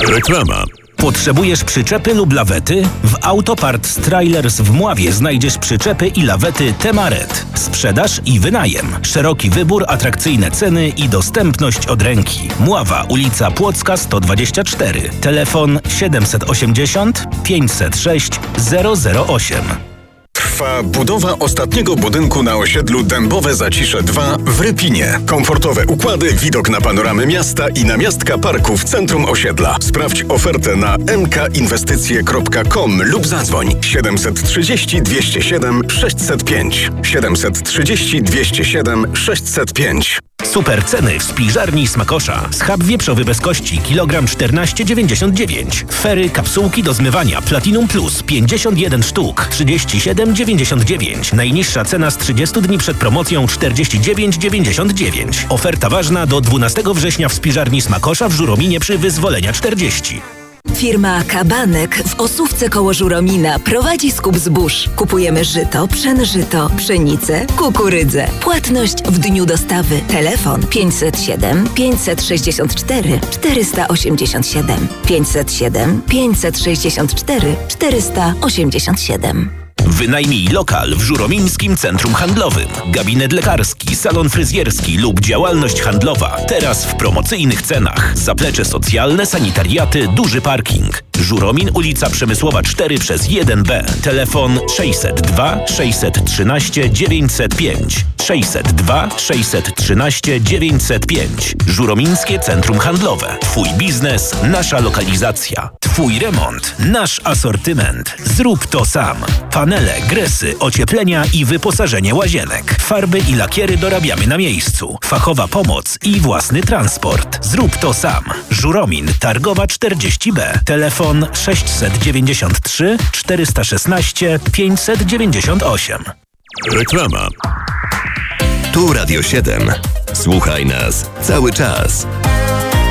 Reklama. Potrzebujesz przyczepy lub lawety? W Autoparts Trailers w Mławie znajdziesz przyczepy i lawety Temaret. Sprzedaż i wynajem. Szeroki wybór, atrakcyjne ceny i dostępność od ręki. Mława, ulica Płocka 124. Telefon 780 506 008. Trwa budowa ostatniego budynku na osiedlu Dębowe Zacisze 2 w Rypinie. Komfortowe układy, widok na panoramy miasta i namiastka parku w centrum osiedla. Sprawdź ofertę na mkinwestycje.com lub zadzwoń 730 207 605. 730 207 605. Super ceny w spiżarni Smakosza. Schab wieprzowy bez kości, kilogram 14,99. Fery, kapsułki do zmywania Platinum Plus 51 sztuk, 37,99. Najniższa cena z 30 dni przed promocją 49,99. Oferta ważna do 12 września w spiżarni Smakosza w Żurominie przy Wyzwolenia 40. Firma Kabanek w Osówce koło Żuromina prowadzi skup zbóż. Kupujemy żyto, pszenżyto, pszenicę, kukurydzę. Płatność w dniu dostawy. Telefon 507 564 487 507 564 487. Wynajmij lokal w Żuromińskim Centrum Handlowym. Gabinet lekarski, salon fryzjerski lub działalność handlowa. Teraz w promocyjnych cenach. Zaplecze socjalne, sanitariaty, duży parking. Żuromin, ulica Przemysłowa 4/1B. Telefon 602 613 905. 602 613 905. Żuromińskie Centrum Handlowe. Twój biznes, nasza lokalizacja. Twój remont, nasz asortyment. Zrób to sam. Panele, gresy, ocieplenia i wyposażenie łazienek. Farby i lakiery dorabiamy na miejscu. Fachowa pomoc i własny transport. Zrób to sam. Żuromin, Targowa 40B. Telefon 693 416 598. Reklama. Tu Radio 7. Słuchaj nas cały czas.